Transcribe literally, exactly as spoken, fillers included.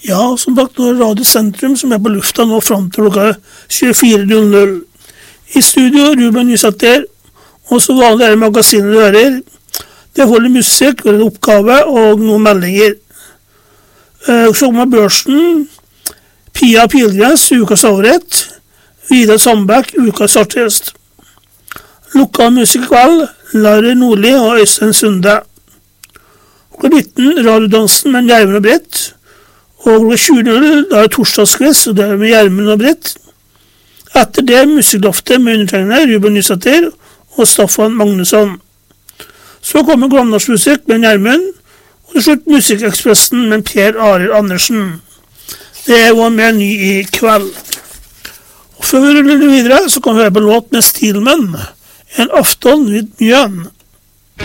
Ja, som sagt, nå er Radio Sentrum som er på lufta nå frem til klokka tjuefire null null. I studio, Ruben Nysæter, og så vanlig er det magasinet du hører. Det holder musikk, og en oppgave, og noen meldinger. Uh, så kommer børsen, Pia Pilgrens, ukas overrett, Vidar Sandbæk, ukas artist. Lokal musikk i kveld, Larry Nordli og Øystein Sunde. Klokka nitten, radiodansen med Gjermund og Brett. Og klokka tjue null null, da er det torsdagskvist, og det er med Gjermund og Brett. Etter det musikkloftet med undertegnere Ruben Nysæter og Staffan Magnusson. Så kommer Glomnarsmusikk med Gjermund, og til slutt Musikkekspressen med Per Arild Andersen. Det var med ny i kveld. Og før vi ruller videre, så kan vi høre på låt med Steelman, En afton vid Mjøen.